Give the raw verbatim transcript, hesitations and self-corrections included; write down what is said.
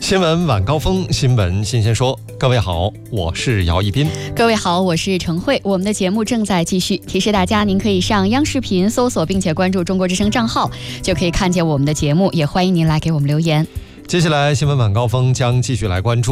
新闻晚高峰，新闻新鲜说。各位好，我是姚一斌。 各位好，我是程慧。我们的节目正在继续，提示大家，您可以上央视频搜索并且关注中国之声账号，就可以看见我们的节目。也欢迎您来给我们留言。 接下来，新闻晚高峰将继续来关注